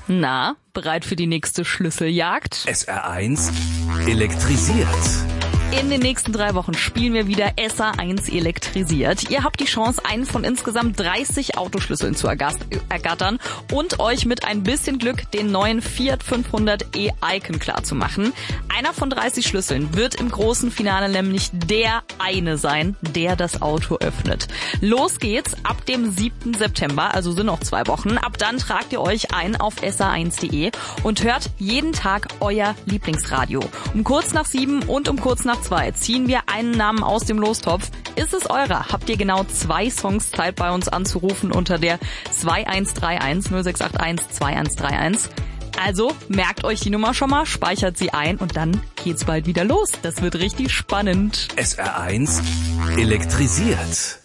Na, bereit für die nächste Schlüsseljagd? SR1 elektrisiert. In den nächsten 3 Wochen spielen wir wieder SR1 elektrisiert. Ihr habt die Chance, einen von insgesamt 30 Autoschlüsseln zu ergattern und euch mit ein bisschen Glück den neuen Fiat 500 e-Icon klarzumachen. Einer von 30 Schlüsseln wird im großen Finale nämlich der eine sein, der das Auto öffnet. Los geht's ab dem 7. September, also sind noch 2 Wochen. Ab dann tragt ihr euch ein auf sr1.de und hört jeden Tag euer Lieblingsradio. Um kurz nach 7 und um kurz nach 2 ziehen wir einen Namen aus dem Lostopf. Ist es eurer? Habt ihr genau 2 Songs Zeit, bei uns anzurufen unter der 2131 0681 2131. Also merkt euch die Nummer schon mal, speichert sie ein und dann geht's bald wieder los. Das wird richtig spannend. SR1 elektrisiert.